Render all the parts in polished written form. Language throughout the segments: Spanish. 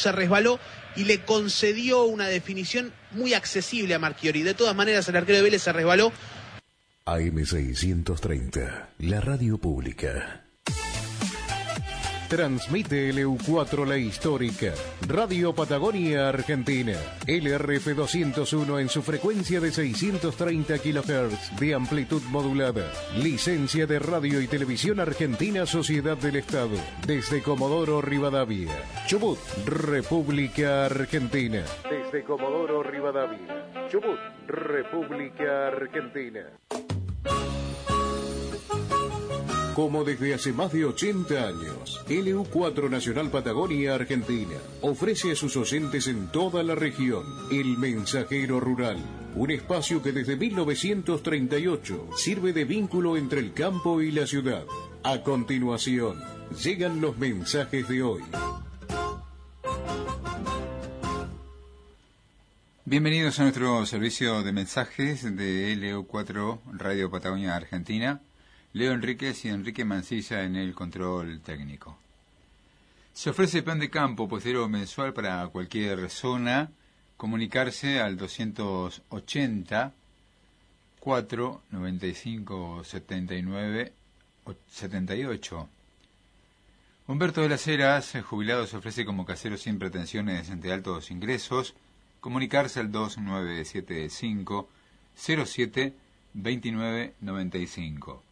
se resbaló y le concedió una definición muy accesible a Marchiori. De todas maneras, el arquero de Vélez se resbaló. AM630, la radio pública. Transmite LU4 La Histórica, Radio Patagonia Argentina, LRF 201 en su frecuencia de 630 kHz de amplitud modulada. Licencia de Radio y Televisión Argentina Sociedad del Estado, desde Comodoro Rivadavia, Chubut, República Argentina. Desde Comodoro Rivadavia, Chubut, República Argentina. Como desde hace más de 80 años, LU4 Nacional Patagonia Argentina ofrece a sus oyentes en toda la región El Mensajero Rural, un espacio que desde 1938 sirve de vínculo entre el campo y la ciudad. A continuación, llegan los mensajes de hoy. Bienvenidos a nuestro servicio de mensajes de LU4 Radio Patagonia Argentina. Leo Enríquez y Enrique Mancilla en el control técnico. Se ofrece plan de campo postero mensual para cualquier zona. Comunicarse al 280 495 79 78. Humberto de las Heras, jubilado, se ofrece como casero sin pretensiones de altos ingresos. Comunicarse al 2975 07 29 95.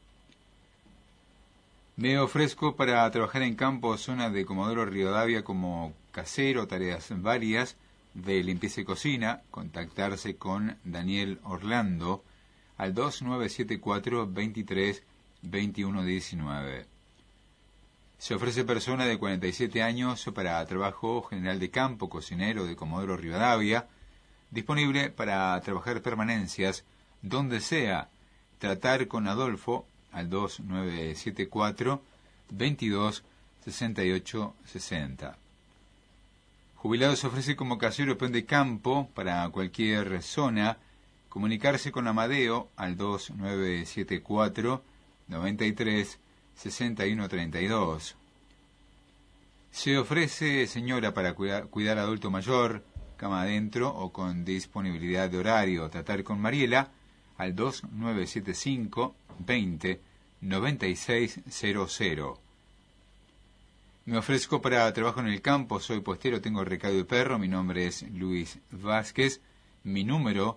Me ofrezco para trabajar en campo, zona de Comodoro Rivadavia, como casero, tareas varias de limpieza y cocina. Contactarse con Daniel Orlando al 2974 23 21 19. Se ofrece persona de 47 años para trabajo general de campo, cocinero de Comodoro Rivadavia, disponible para trabajar permanencias donde sea. Tratar con Adolfo al 2974 22 68 60. Jubilado se ofrece como casero plan de campo para cualquier zona. Comunicarse con Amadeo al 2974 93 61 32. Se ofrece señora para cuidar adulto mayor, cama adentro o con disponibilidad de horario. Tratar con Mariela al 2975 20 96 00. Me ofrezco para trabajo en el campo, soy postero, tengo recado de perro, mi nombre es Luis Vázquez, mi número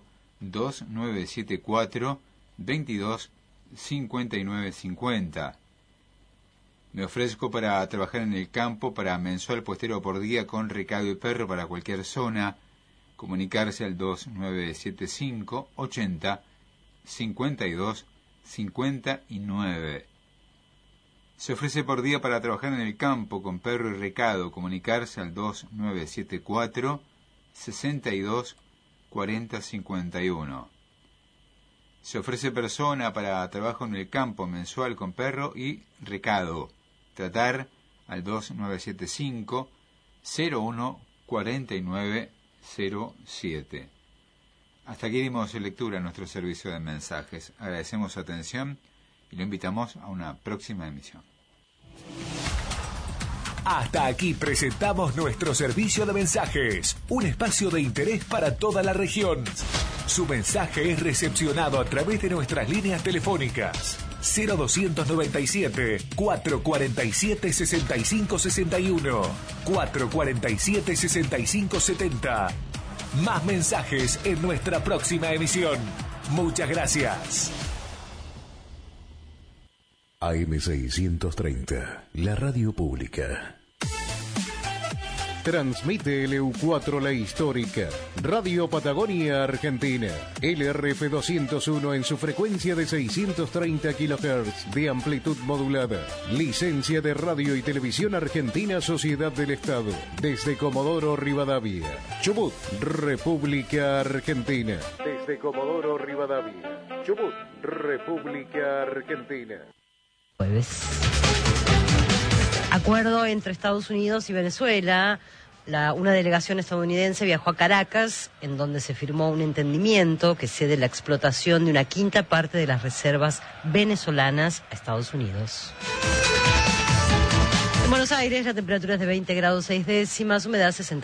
2974 22 59 50. Me ofrezco para trabajar en el campo para mensual postero por día con recado de perro para cualquier zona. Comunicarse al 2975 80 52 59. Se ofrece por día para trabajar en el campo con perro y recado. Comunicarse al 2974 62 40 51. Se ofrece persona para trabajo en el campo mensual con perro y recado. Tratar al 2975 01 49 07. Hasta aquí dimos lectura a nuestro servicio de mensajes. Agradecemos su atención y lo invitamos a una próxima emisión. Hasta aquí presentamos nuestro servicio de mensajes, un espacio de interés para toda la región. Su mensaje es recepcionado a través de nuestras líneas telefónicas 0297 447 65 61, 447 65 70. Más mensajes en nuestra próxima emisión. Muchas gracias. AM630, la radio pública. Transmite LU4 La Histórica, Radio Patagonia Argentina, LRF 201 en su frecuencia de 630 kHz de amplitud modulada. Licencia de Radio y Televisión Argentina Sociedad del Estado, desde Comodoro Rivadavia, Chubut, República Argentina. Desde Comodoro Rivadavia, Chubut, República Argentina. Jueves. Acuerdo entre Estados Unidos y Venezuela. Una delegación estadounidense viajó a Caracas, en donde se firmó un entendimiento que cede la explotación de una quinta parte de las reservas venezolanas a Estados Unidos. En Buenos Aires la temperatura es de 20 grados 6 décimas, humedad 60.